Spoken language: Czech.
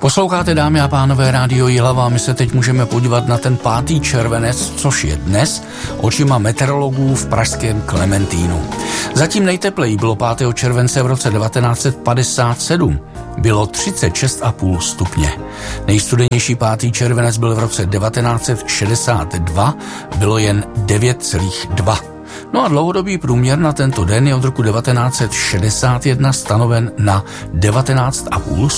Posloucháte, dámy a pánové, Rádio Jihlava. My se teď můžeme podívat na ten 5. červenec, což je dnes, očima meteorologů v pražském Klementínu. Zatím nejtepleji bylo 5. července v roce 1957. Bylo 36,5 stupně. Nejstudenější 5. červenec byl v roce 1962, bylo jen 9,2. No a dlouhodobý průměr na tento den je od roku 1961 stanoven na 19,5